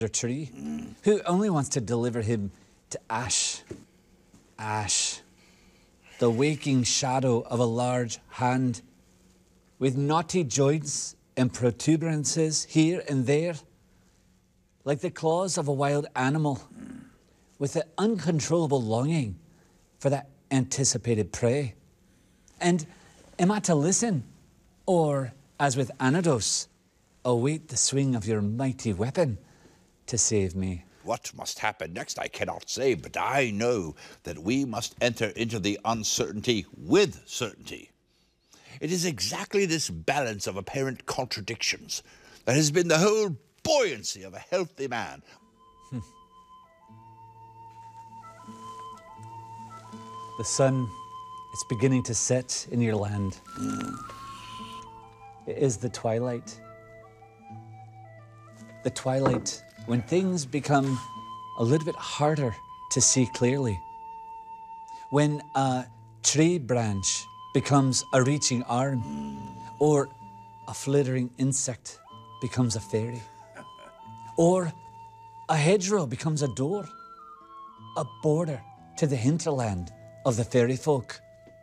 tree, who only wants to deliver him to ash. Ash, the waking shadow of a large hand, with knotty joints and protuberances here and there, like the claws of a wild animal, with the uncontrollable longing for that anticipated prey. And am I to listen, or, as with Anados, await the swing of your mighty weapon to save me? What must happen next I cannot say, but I know that we must enter into the uncertainty with certainty. It is exactly this balance of apparent contradictions that has been the whole buoyancy of a healthy man. The sun is beginning to set in your land. It is the twilight. The twilight, when things become a little bit harder to see clearly. When a tree branch becomes a reaching arm, or a flittering insect becomes a fairy, or a hedgerow becomes a door, a border to the hinterland of the fairy folk.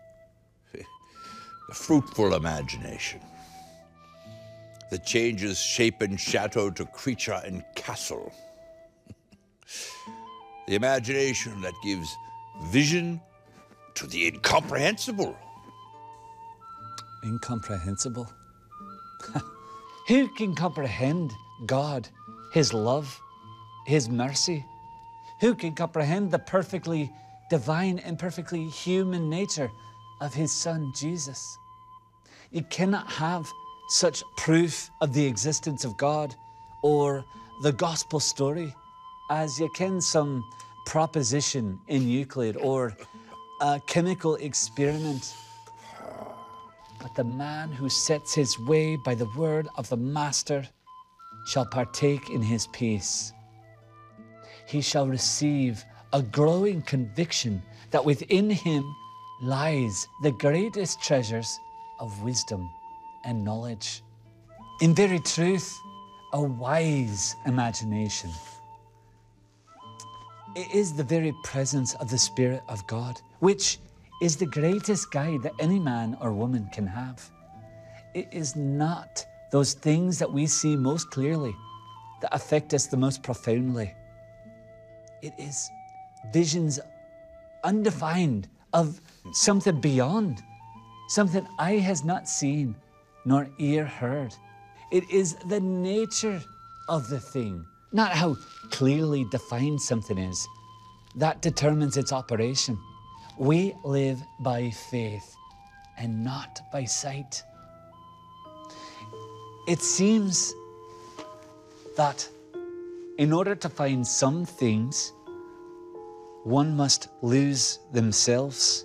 The fruitful imagination that changes shape and shadow to creature and castle. The imagination that gives vision to the incomprehensible. Incomprehensible? Who can comprehend God, His love, His mercy? Who can comprehend the perfectly divine and perfectly human nature of His Son, Jesus? You cannot have such proof of the existence of God or the gospel story as you can some proposition in Euclid or a chemical experiment. But the man who sets his way by the word of the Master shall partake in his peace. He shall receive a growing conviction that within him lies the greatest treasures of wisdom and knowledge. In very truth, a wise imagination. It is the very presence of the Spirit of God, which is the greatest guide that any man or woman can have. It is not those things that we see most clearly that affect us the most profoundly. It is visions undefined of something beyond, something eye has not seen nor ear heard. It is the nature of the thing, not how clearly defined something is, that determines its operation. We live by faith and not by sight. It seems that in order to find some things, one must lose themselves.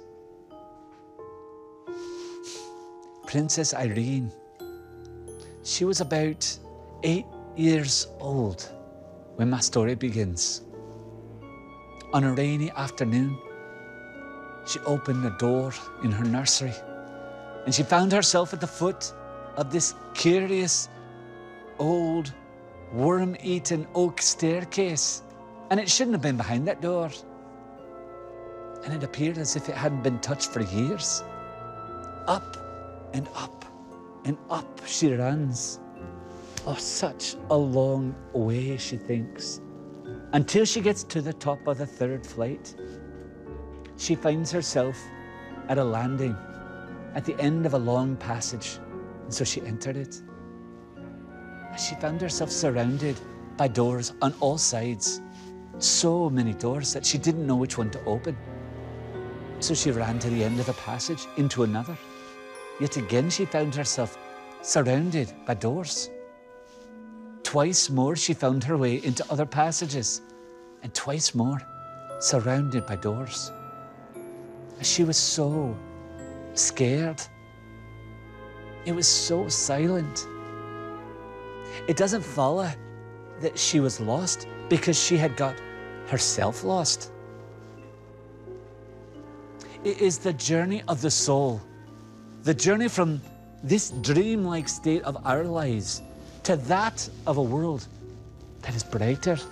Princess Irene, she was about 8 years old when my story begins. On a rainy afternoon, she opened a door in her nursery and she found herself at the foot of this curious, old, worm-eaten oak staircase. And it shouldn't have been behind that door. And it appeared as if it hadn't been touched for years. Up and up and up she runs. Oh, such a long way, she thinks, until she gets to the top of the 3rd flight. She finds herself at a landing at the end of a long passage, and so she entered it. She found herself surrounded by doors on all sides, so many doors that she didn't know which one to open. So she ran to the end of the passage, into another. Yet again she found herself surrounded by doors. Twice more she found her way into other passages, and twice more surrounded by doors. She was so scared. It was so silent. It doesn't follow that she was lost because she had got herself lost. It is the journey of the soul, the journey from this dreamlike state of our lives to that of a world that is brighter